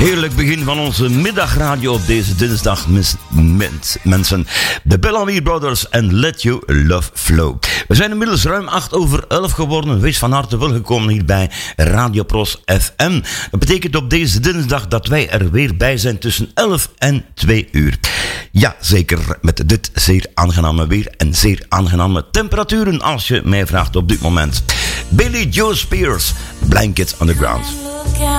Heerlijk begin van onze middagradio op deze dinsdag, mensen. De Bellamy Brothers en Let Your Love Flow. We zijn inmiddels ruim 11:08 geworden. Wees van harte welkom hier bij Radio Pros FM. Dat betekent op deze dinsdag dat wij er weer bij zijn tussen 11 en 2 uur. Ja, zeker met dit zeer aangename weer en zeer aangename temperaturen als je mij vraagt op dit moment. Billy Joe Spears, Blankets on the Ground.